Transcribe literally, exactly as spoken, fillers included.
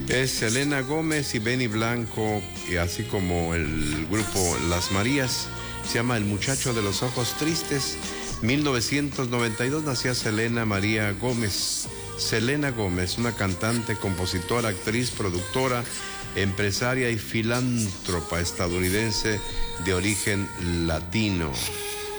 Es Selena Gómez y Benny Blanco, y así como el grupo Las Marías. Se llama El Muchacho de los Ojos Tristes. mil novecientos noventa y dos nacía Selena María Gómez. Selena Gómez, una cantante, compositora, actriz, productora, empresaria y filántropa estadounidense de origen latino.